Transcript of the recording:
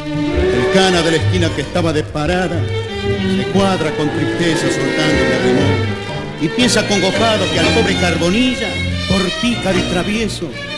El cana de la esquina que estaba de parada se cuadra con tristeza soltándole a remolque y piensa congojado que al pobre Carbonilla, por pícaro y travieso,